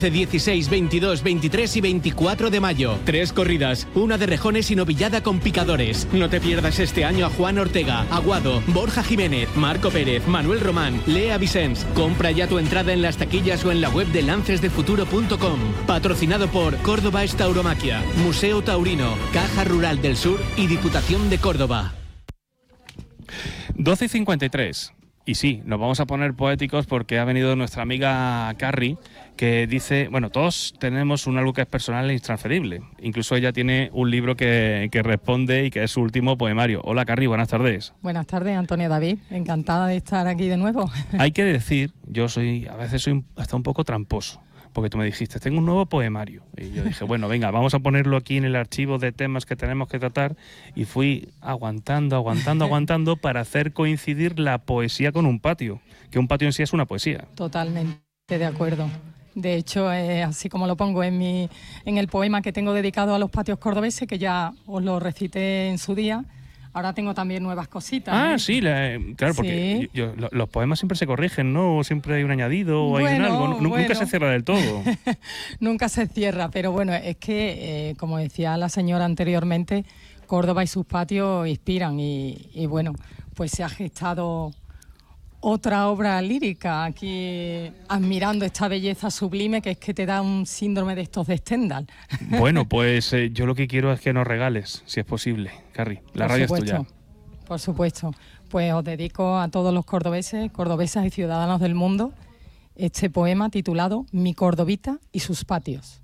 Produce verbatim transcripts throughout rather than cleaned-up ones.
dieciséis, veintidós, veintitrés y veinticuatro de mayo. Tres corridas, una de rejones y novillada con picadores. No te pierdas este año a Juan Ortega, Aguado, Borja Jiménez, Marco Pérez, Manuel Román, Lea Vicens. Compra ya tu entrada en las taquillas o en la web de lances de futuro punto com. Patrocinado por Córdoba es Tauromaquia, Museo Taurino, Caja Rural del Sur y Diputación de Córdoba. doce y cincuenta y tres. Y sí, nos vamos a poner poéticos porque ha venido nuestra amiga Carrie, que dice, bueno, todos tenemos un algo que es personal e intransferible. Incluso ella tiene un libro que, que responde y que es su último poemario. Hola Carrie, buenas tardes. Buenas tardes, Antonio David. Encantada de estar aquí de nuevo. Hay que decir, yo soy, a veces soy hasta un poco tramposo, porque tú me dijiste, tengo un nuevo poemario. Y yo dije, bueno, venga, vamos a ponerlo aquí en el archivo de temas que tenemos que tratar. Y fui aguantando, aguantando, aguantando para hacer coincidir la poesía con un patio, que un patio en sí es una poesía. Totalmente de acuerdo. De hecho, eh, así como lo pongo en, mi, en el poema que tengo dedicado a los patios cordobeses, que ya os lo recité en su día. Ahora tengo también nuevas cositas. Ah, ¿eh? sí, la, claro, porque sí. yo, yo, los poemas siempre se corrigen, ¿no? O siempre hay un añadido o bueno, hay un algo. Nunca bueno. se cierra del todo. Nunca se cierra, pero bueno, es que, eh, como decía la señora anteriormente, Córdoba y sus patios inspiran y, y bueno, pues se ha gestado otra obra lírica aquí, admirando esta belleza sublime que es que te da un síndrome de estos de Stendhal. Bueno, pues eh, yo lo que quiero es que nos regales, si es posible, Carrie. La Por radio supuesto, es tuya. Por supuesto. Pues os dedico a todos los cordobeses, cordobesas y ciudadanos del mundo este poema titulado Mi Cordobita y sus patios.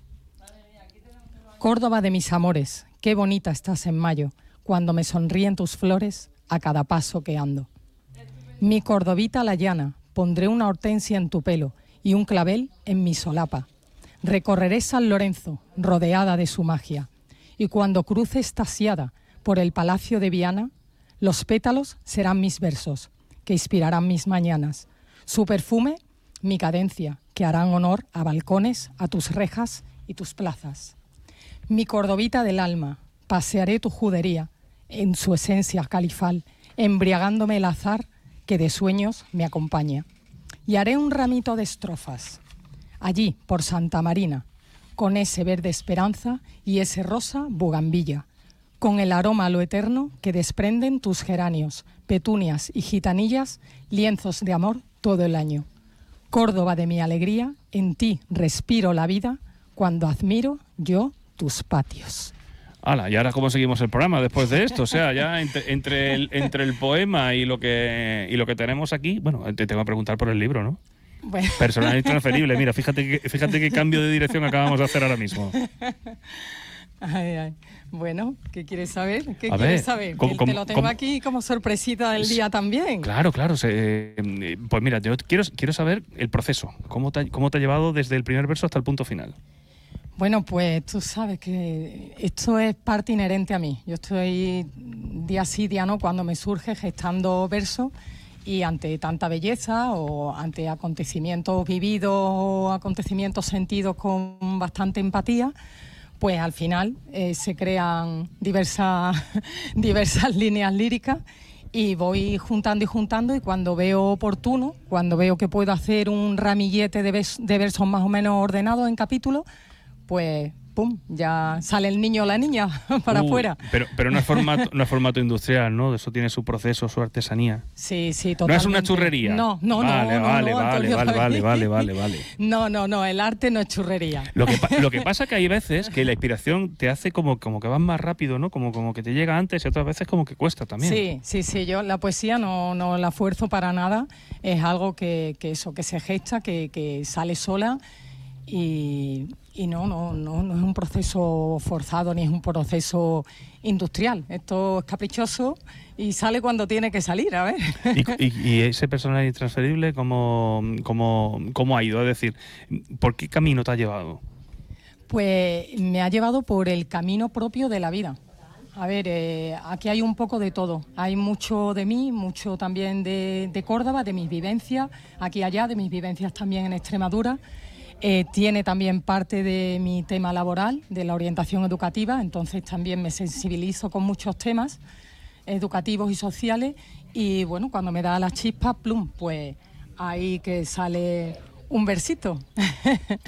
Córdoba de mis amores, qué bonita estás en mayo, cuando me sonríen tus flores a cada paso que ando. Mi Cordobita la llana, pondré una hortensia en tu pelo y un clavel en mi solapa. Recorreré San Lorenzo, rodeada de su magia, y cuando cruce estasiada por el Palacio de Viana, los pétalos serán mis versos, que inspirarán mis mañanas. Su perfume, mi cadencia, que harán honor a balcones, a tus rejas y tus plazas. Mi Cordobita del alma, pasearé tu judería, en su esencia califal, embriagándome el azar que de sueños me acompaña. Y haré un ramito de estrofas, allí por Santa Marina, con ese verde esperanza y ese rosa bugambilla, con el aroma a lo eterno que desprenden tus geranios, petunias y gitanillas, lienzos de amor todo el año. Córdoba de mi alegría, en ti respiro la vida, cuando admiro yo tus patios. Hala, ¿y ahora cómo seguimos el programa después de esto? O sea, ya entre, entre, el, entre el poema y lo que y lo que tenemos aquí, bueno, te tengo que preguntar por el libro, ¿no? Bueno. Personal intransferible, mira, fíjate que, fíjate qué cambio de dirección acabamos de hacer ahora mismo. Ay, ay. Bueno, ¿qué quieres saber? ¿Qué A quieres ver, saber? ¿cómo, Que cómo, te lo tengo cómo? aquí como sorpresita del día también. Claro, claro. Se, eh, pues mira, yo quiero, quiero saber el proceso. ¿Cómo te, ¿Cómo te ha llevado desde el primer verso hasta el punto final? Bueno, pues tú sabes que esto es parte inherente a mí. Yo estoy día sí, día no, cuando me surge gestando versos y ante tanta belleza o ante acontecimientos vividos o acontecimientos sentidos con bastante empatía, pues al final eh, se crean diversas, diversas líneas líricas y voy juntando y juntando y cuando veo oportuno, cuando veo que puedo hacer un ramillete de, vers- de versos más o menos ordenados en capítulos, pues pum, ya sale el niño o la niña para Uh, afuera. Pero, pero no es formato, no es formato industrial, ¿no? Eso tiene su proceso, su artesanía. Sí, sí, totalmente. No es una churrería. No, no, vale, no, no, vale, no, vale, Antonio vale, vale, David. vale, vale, vale. No, no, no, el arte no es churrería. Lo que, pa- lo que pasa que hay veces que la inspiración te hace como, como que vas más rápido, ¿no? Como, como que te llega antes y otras veces como que cuesta también. Sí, sí, sí, yo la poesía no, no la fuerzo para nada, es algo que, que eso, que se gesta, que, que sale sola y, y no, no, no, no es un proceso forzado ni es un proceso industrial. Esto es caprichoso y sale cuando tiene que salir, a ver. ¿Y, y, y ese personal intransferible cómo, cómo, cómo ha ido? Es decir, ¿por qué camino te ha llevado? Pues me ha llevado por el camino propio de la vida. A ver, eh, aquí hay un poco de todo. Hay mucho de mí, mucho también de, de Córdoba, de mis vivencias, aquí y allá, de mis vivencias también en Extremadura. Eh, tiene también parte de mi tema laboral, de la orientación educativa, entonces también me sensibilizo con muchos temas educativos y sociales y bueno, cuando me da la chispa, plum, pues ahí que sale un versito.